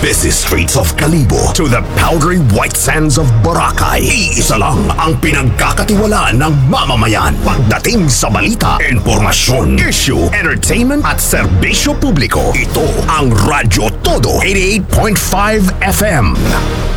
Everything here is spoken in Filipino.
busy streets of Kalibo to the powdery white sands of Boracay, iisa lang ang pinagkakatiwalaan ng mamamayan pagdating sa balita, impormasyon, issue, entertainment at serbisyo publiko. Ito ang Radyo Todo 88.5 FM.